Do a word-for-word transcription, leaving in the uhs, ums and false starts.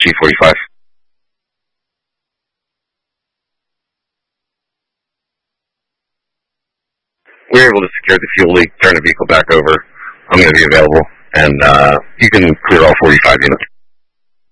G forty-five. We were able to secure the fuel leak, turn the vehicle back over. I'm going to be available, and uh, you can clear all forty-five units.